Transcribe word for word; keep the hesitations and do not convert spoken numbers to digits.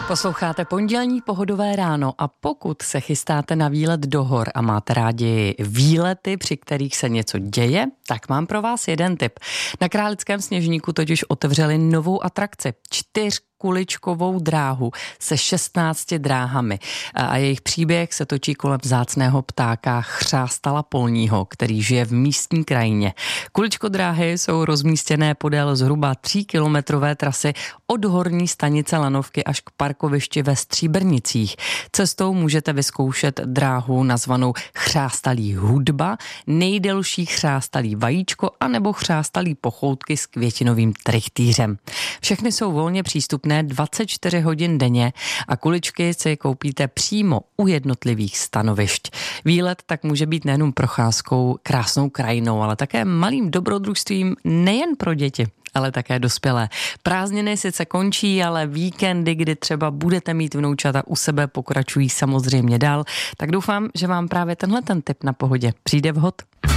Posloucháte pondělní Pohodové ráno a pokud se chystáte na výlet do hor a máte rádi výlety, při kterých se něco děje, tak mám pro vás jeden tip. Na Králickém Sněžníku totiž otevřeli novou atrakci. Čtyř kuličkovou dráhu se šestnácti dráhami a jejich příběh se točí kolem vzácného ptáka chřástala polního, který žije v místní krajině. Kuličkodráhy jsou rozmístěné podél zhruba tříkilometrové trasy od horní stanice Lanovky až k parkovišti ve Stříbrnicích. Cestou můžete vyzkoušet dráhu nazvanou chřástalý hudba, nejdelší chřástalý vajíčko anebo chřástalý pochoutky s květinovým trichtýřem. Všechny jsou volně přístupné dvacet čtyři hodin denně a kuličky si koupíte přímo u jednotlivých stanovišť. Výlet tak může být nejenom procházkou krásnou krajinou, ale také malým dobrodružstvím nejen pro děti, ale také dospělé. Prázdniny sice končí, ale víkendy, kdy třeba budete mít vnoučata u sebe, pokračují samozřejmě dál. Tak doufám, že vám právě tenhle ten tip na pohodě přijde vhod.